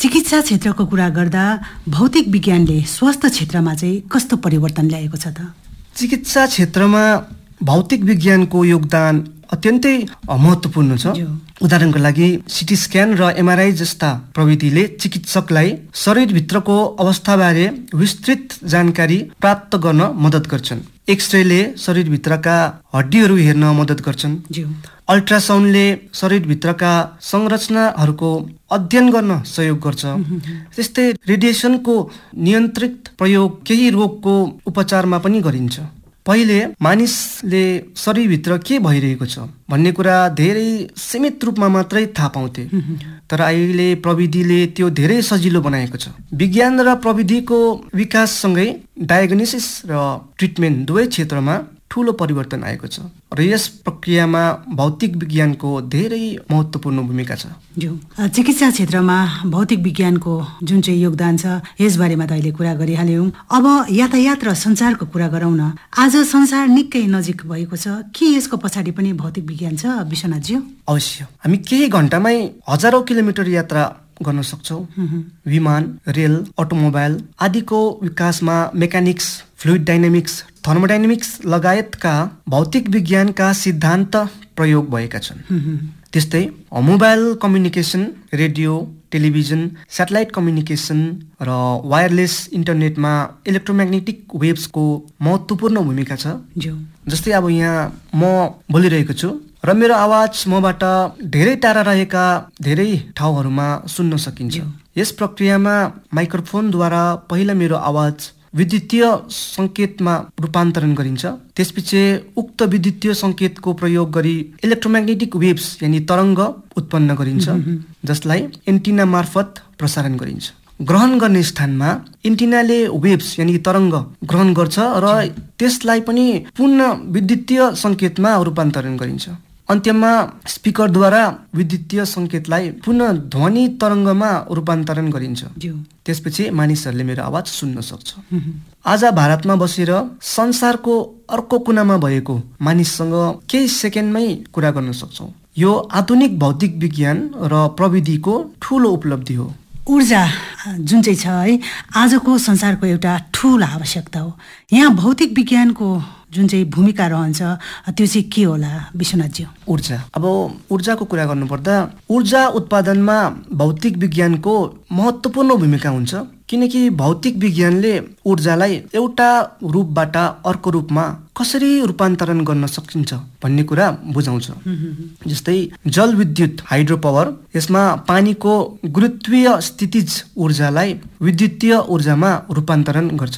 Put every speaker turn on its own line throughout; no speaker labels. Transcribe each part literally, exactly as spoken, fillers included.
चिकित्सा क्षेत्रको कुरा गर्दा भौतिक विज्ञानले स्वास्थ्य क्षेत्रमा चाहिँ कस्तो परिवर्तन ल्याएको छ त?
चिकित्सा क्षेत्रमा भौतिक विज्ञानको योगदान अत्यन्तै महत्त्वपूर्ण छ। उदाहरणको लागि सिटी स्क्यान र एमआरआई जस्ता प्रविधिले चिकित्सकलाई शरीरभित्रको अवस्थाबारे विस्तृत जानकारी प्राप्त गर्न मद्दत गर्छन्। एक्सरेले शरीरभित्रका हड्डीहरू हेर्न मद्दत गर्छन्। अल्ट्रासाउन्डले शरीरभित्रका संरचनाहरूको अध्ययन गर्न सहयोग गर्छ। त्यस्तै रेडिएसनको नियन्त्रित प्रयोग केही रोगको उपचारमा पनि गरिन्छ। पहिले मानिसले शरीरभित्र के भइरहेको छ भन्ने कुरा धेरै सीमित रूपमा मात्रै थाहा पाउँथे, तर अहिले प्रविधिले त्यो धेरै सजिलो बनाएको छ। विज्ञान र प्रविधिको विकाससँगै डायग्नोसिस र ट्रिटमेन्ट दुवै क्षेत्रमा ठूलो परिवर्तन आएको छ र यस प्रक्रियामा भौतिक विज्ञानको धेरै महत्त्वपूर्ण भूमिका छ।
जो चिकित्सा क्षेत्रमा भौतिक विज्ञानको जुन चाहिँ योगदान छ यसबारेमा त अहिले कुरा गरिहाल्यौँ। अब यातायात र सञ्चारको कुरा गरौँ न। आज संसार निकै नजिक भएको छ, के यसको पछाडि पनि भौतिक विज्ञान छ विश्वनाथज्यू?
अवश्य। हामी केही घण्टामै हजारौं किलोमिटर यात्रा गर्न सक्छौँ। विमान, रेल, अटोमोबाइल आदिको विकासमा मेकानिक्स, फ्लुइड डाइनामिक्स, थर्मोडाइनामिक्स लगायतका भौतिक विज्ञानका सिद्धान्त प्रयोग भएका छन्। त्यस्तै mobile communication, radio, television, satellite communication र वायरलेस इन्टरनेटमा इलेक्ट्रोम्याग्नेटिक वेभ्सको महत्त्वपूर्ण भूमिका छ। जस्तै अब यहाँ म बोलिरहेको छु र मेरो आवाज मबाट धेरै टाढा रहेका धेरै ठाउँहरूमा सुन्न सकिन्छ। यस प्रक्रियामा माइक्रोफोनद्वारा पहिला मेरो आवाज विद्युतीय सङ्केतमा रूपान्तरण गरिन्छ। त्यसपछि उक्त विद्युतीय सङ्केतको प्रयोग गरी इलेक्ट्रोम्याग्नेटिक वेभ्स यानि तरङ्ग उत्पन्न गरिन्छ, जसलाई एन्टिना मार्फत प्रसारण गरिन्छ। ग्रहण गर्ने स्थानमा एन्टिनाले वेभ्स यानि तरङ्ग ग्रहण गर्छ र त्यसलाई पनि पुनः विद्युतीय सङ्केतमा रूपान्तरण गरिन्छ। अन्त्यमा स्पिकरद्वारा विद्युतीय सङ्केतलाई पुनः ध्वनि तरङ्गमा रूपान्तरण गरिन्छ। त्यसपछि मानिसहरूले मेरो आवाज सुन्न सक्छ। आज भारतमा बसेर संसारको अर्को कुनामा भएको मानिससँग केही सेकेन्डमै कुरा गर्न सक्छौँ। यो आधुनिक भौतिक विज्ञान र प्रविधिको ठूलो उपलब्धि हो।
ऊर्जा जुन चाहिँ छ है आजको संसारको एउटा ठूलो आवश्यकता हो। यहाँ भौतिक विज्ञानको जुन चाहिँ भूमिका रहन्छ त्यो चाहिँ के होला विश्वनाथज्यू?
ऊर्जा। अब ऊर्जाको कुरा गर्नुपर्दा ऊर्जा उत्पादनमा भौतिक विज्ञानको महत्त्वपूर्ण भूमिका हुन्छ, किनकि भौतिक विज्ञानले ऊर्जालाई एउटा रूपबाट अर्को रूपमा कसरी रूपान्तरण गर्न सकिन्छ भन्ने कुरा बुझाउँछ। जस्तै जलविद्युत हाइड्रो पावर, यसमा पानीको गुरुत्वीय स्थितिज ऊर्जालाई विद्युतीय ऊर्जामा रूपान्तरण गर्छ।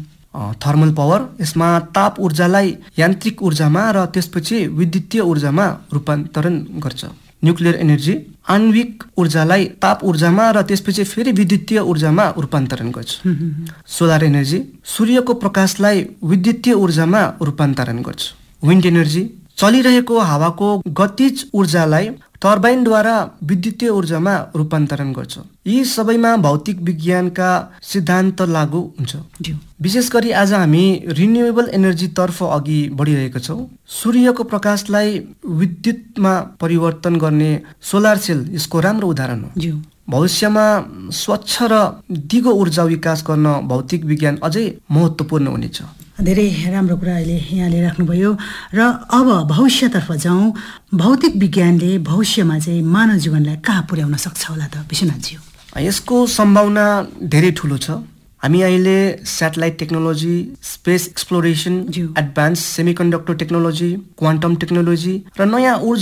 थर्मल पावर, यसमा ताप ऊर्जालाई यान्त्रिक ऊर्जामा र त्यसपछि विद्युतीय ऊर्जामा रूपान्तरण गर्छ। न्युक्लियर एनर्जी आणविक ऊर्जालाई ताप ऊर्जामा र त्यसपछि फेरि विद्युतीय ऊर्जामा रूपान्तरण गर्छ। सोलर एनर्जी सूर्यको प्रकाशलाई विद्युतीय ऊर्जामा रूपान्तरण गर्छ। विन्ड एनर्जी चलिरहेको हावाको गतिज ऊर्जालाई टर्बाइनद्वारा विद्युतीय ऊर्जामा रूपान्तरण गर्छ। यी सबैमा भौतिक विज्ञानका सिद्धान्त लागू हुन्छ। विशेष गरी आज हामी रिन्युएबल एनर्जीतर्फ अघि बढिरहेका छौँ। सूर्यको प्रकाशलाई विद्युतमा परिवर्तन गर्ने सोलर सेल यसको राम्रो उदाहरण हो। भविष्यमा स्वच्छ र दिगो ऊर्जा विकास गर्न भौतिक विज्ञान अझै महत्त्वपूर्ण हुनेछ।
धेरै राम्रो कुरा अहिले यहाँले राख्नुभयो र अब भविष्यतर्फ जाउँ। भौतिक विज्ञानले भविष्यमा चाहिँ मानव जीवनलाई कहाँ पुर्याउन सक्छ होला त विश्वनाथज्यू?
यसको सम्भावना धेरै ठुलो छ। हामी अहिले satellite technology, space exploration, advance सेमिकन्डक्टर technology, quantum technology र नयाँ ऊर्जा